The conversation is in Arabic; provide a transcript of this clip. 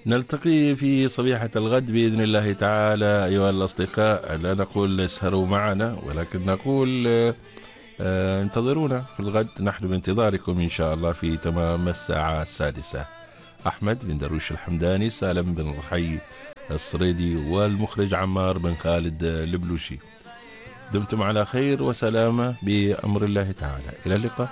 نلتقي في صبيحة الغد بإذن الله تعالى أيها الأصدقاء. لا نقول اسهروا معنا، ولكن نقول انتظرونا في الغد، نحن بانتظاركم إن شاء الله في تمام الساعة 6. أحمد بن درويش الحمداني، سالم بن رحي الصريدي، والمخرج عمار بن خالد البلوشي. دمتم على خير وسلامة بأمر الله تعالى. إلى اللقاء.